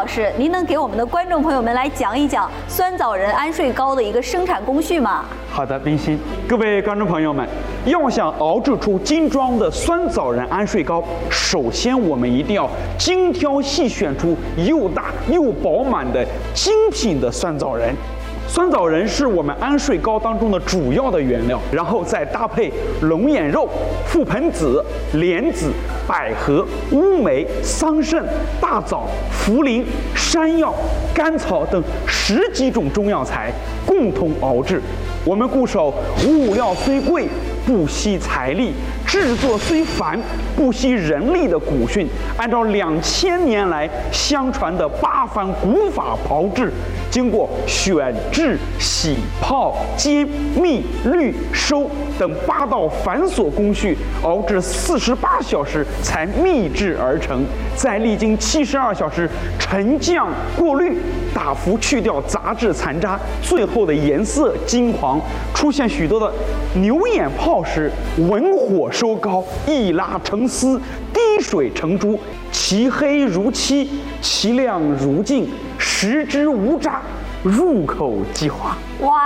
老师，您能给我们的观众朋友们来讲一讲酸枣仁安睡糕的一个生产工序吗？ 好的，冰心，各位观众朋友们，要想熬制出精装的酸枣仁安睡糕，首先我们一定要精挑细选出又大又饱满的精品的酸枣仁。酸枣仁是我们安睡糕当中的主要的原料，然后再搭配龙眼肉、覆盆子、莲子、百合、乌梅、桑葚、大枣、茯苓、山药、甘草等10几种中药材共同熬制。我们固守物料虽贵，不惜财力；制作虽繁，不惜人力的古训，按照2000年来相传的8番古法炮制，经过选制、洗、泡、煎、蜜、滤、收等8道繁琐工序，熬制48小时才秘制而成。再历经72小时沉降过滤，大幅去掉杂质残渣，最后的颜色金黄，出现许多的牛眼泡时，文火收膏，一拉成丝，滴水成珠，其黑如漆，其亮如镜，食之无渣，入口即化。 哇！